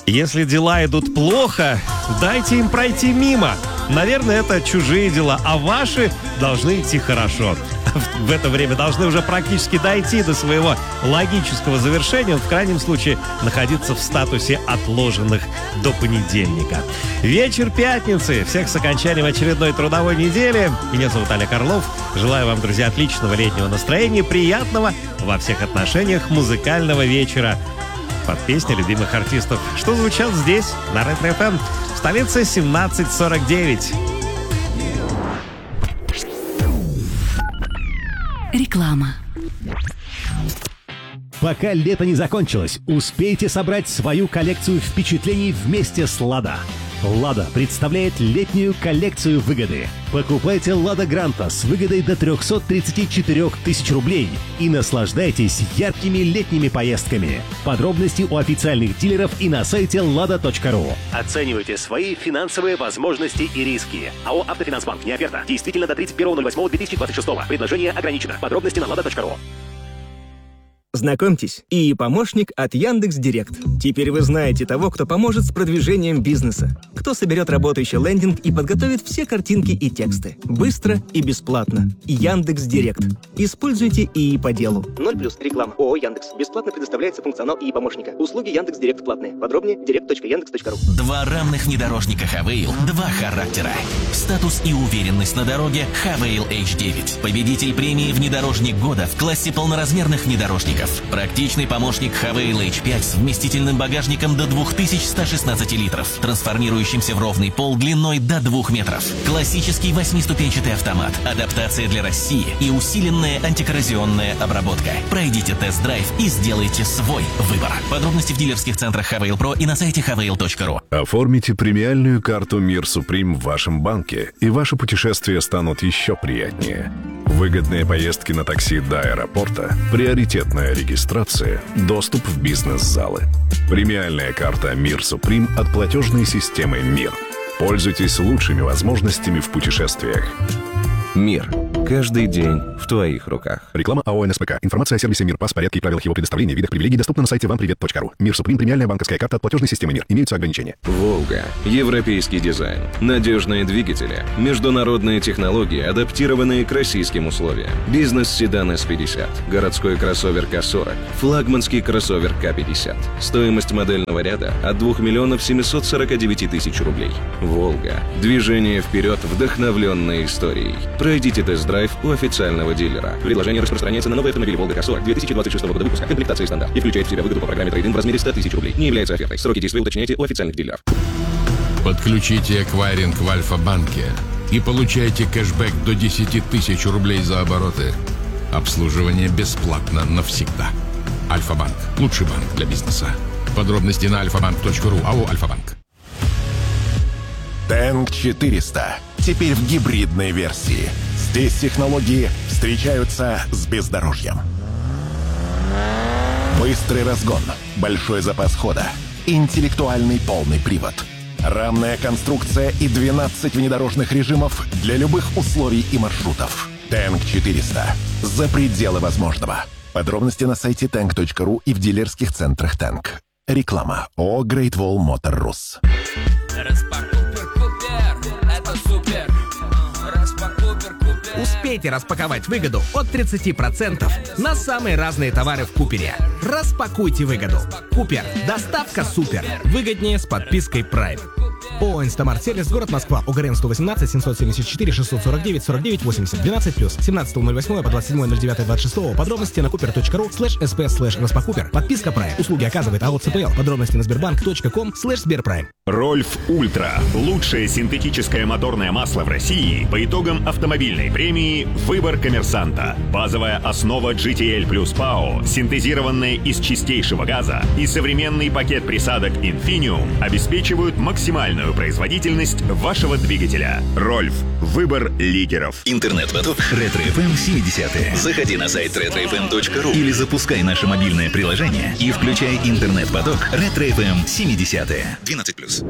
Если дела идут плохо, дайте им пройти мимо. Наверное, это чужие дела, а ваши должны идти хорошо. В это время должны уже практически дойти до своего логического завершения, в крайнем случае находиться в статусе отложенных до понедельника. Вечер пятницы. Всех с окончанием очередной трудовой недели. Меня зовут Олег Орлов. Желаю вам, друзья, отличного летнего настроения, приятного во всех отношениях музыкального вечера под песни любимых артистов, что звучат здесь, на Ретро-ФМ. В столице 17:49. Реклама. Пока лето не закончилось, успейте собрать свою коллекцию впечатлений вместе с «Лада». «Лада» представляет летнюю коллекцию выгоды. Покупайте «Лада Гранта» с выгодой до 334 тысяч рублей и наслаждайтесь яркими летними поездками. Подробности у официальных дилеров и на сайте lada.ru. Оценивайте свои финансовые возможности и риски. АО «Автофинансбанк». Не оферта. Действительно до 31.08.2026. Предложение ограничено. Подробности на lada.ru. Знакомьтесь, ИИ помощник от Яндекс.Директ. Теперь вы знаете того, кто поможет с продвижением бизнеса, кто соберет работающий лендинг и подготовит все картинки и тексты. Быстро и бесплатно. Яндекс.Директ. Используйте ИИ по делу. 0+, реклама. ООО Яндекс. Бесплатно предоставляется функционал ИИ помощника. Услуги Яндекс.Директ платные. Подробнее direct.yandex.ru. Два равных внедорожника Хавейл, два характера. Статус и уверенность на дороге Хавейл H9. Победитель премии «Внедорожник года» в классе полноразмерных внедорожников. Практичный помощник Хавейл H5 с вместительным багажником до 2116 литров, трансформирующимся в ровный пол длиной до 2 метров. Классический 8-ступенчатый автомат, адаптация для России и усиленная антикоррозионная обработка. Пройдите тест-драйв и сделайте свой выбор. Подробности в дилерских центрах Хавейл Про и на сайте havail.ru. Оформите премиальную карту «Мир Суприм» в вашем банке, и ваши путешествия станут еще приятнее. Выгодные поездки на такси до аэропорта, приоритетная регистрация, доступ в бизнес-залы. Премиальная карта «Мир Суприм» от платежной системы «Мир». Пользуйтесь лучшими возможностями в путешествиях. «Мир». Каждый день в твоих руках. Реклама АО НСПК. Информация о сервисе «Мир», порядке и правилах его предоставления, видах привилегий доступна на сайте вампривет.ру. «Мир Суприм» — премиальная банковская карта от платежной системы «Мир». Имеются ограничения. «Волга». Европейский дизайн. Надежные двигатели. Международные технологии, адаптированные к российским условиям. Бизнес-седан S50. Городской кроссовер К40. Флагманский кроссовер К50. Стоимость модельного ряда от 2 749 000 рублей. «Волга». Движение вперед, вдохновленное историей. Пройдите тест-драйв у официального дилера. Предложение распространяется на новые автомобили «Волга К40» 2026 года выпуска, комплектации стандарт, и включает в себя выгоду по программе трейд-ин в размере 100 000 рублей. Не является офертой. Сроки действия уточняйте у официальных дилеров. Подключите эквайринг в Альфа-банке и получайте кэшбэк до 10 000 рублей за обороты. Обслуживание бесплатно навсегда. Альфа-банк. Лучший банк для бизнеса. Подробности на alfabank.ru. АО «Альфа-банк». Тэнк 400. Теперь в гибридной версии. Здесь технологии встречаются с бездорожьем. Быстрый разгон, большой запас хода, интеллектуальный полный привод, рамная конструкция и 12 внедорожных режимов для любых условий и маршрутов. Тэнк 400. За пределы возможного. Подробности на сайте tank.ru и в дилерских центрах Тэнк. Реклама. ООО Great Wall Motor Rus. Успейте распаковать выгоду от 30% на самые разные товары в Купере. Распакуйте выгоду. Купер. Доставка супер. Выгоднее с подпиской Prime. ООО «Инстамарт-сервис», город Москва, УГРН 118 774 649 49 80 12 плюс 17.08 по 27.09.26. Подробности на cooper.ru/sp/распакупер. Подписка Prime. Услуги оказывает АО ЦПЛ. Подробности на sberbank.com/sberprime. Рольф Ультра. Лучшее синтетическое моторное масло в России по итогам автомобильной премии «Выбор коммерсанта». Базовая основа GTL плюс ПАО, синтезированная из чистейшего газа, и современный пакет присадок Infinium обеспечивают максимальную производительность вашего двигателя. Рольф. Выбор лидеров. Интернет-поток Ретро-ФМ 70-е. Заходи на сайт retrofm.ru или запускай наше мобильное приложение и включай интернет-поток Ретро-ФМ 70-е. 12+.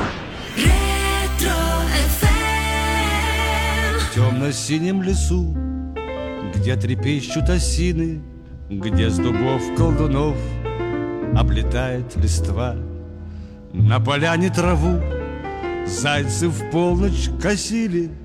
В темно-синем лесу, где трепещут осины, где с дубов колдунов облетает листва, на поляне траву зайцы в полночь косили.